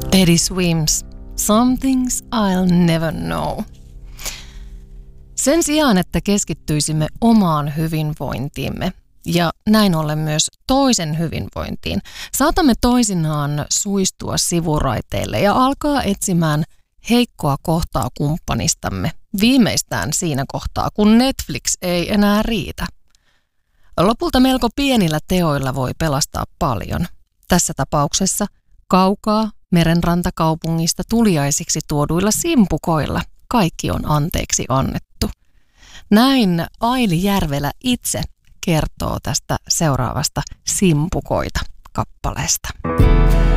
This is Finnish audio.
Eddie Swims, Some Things I'll Never Know. Sen sijaan, että keskittyisimme omaan hyvinvointiimme ja näin ollen myös toisen hyvinvointiin, saatamme toisinaan suistua sivuraiteille ja alkaa etsimään heikkoa kohtaa kumppanistamme viimeistään siinä kohtaa, kun Netflix ei enää riitä. Lopulta melko pienillä teoilla voi pelastaa paljon. Tässä tapauksessa kaukaa merenrantakaupungista tuliaisiksi tuoduilla simpukoilla kaikki on anteeksi annettu. Näin Aili Järvelä itse kertoo tästä seuraavasta Simpukoita -kappaleesta.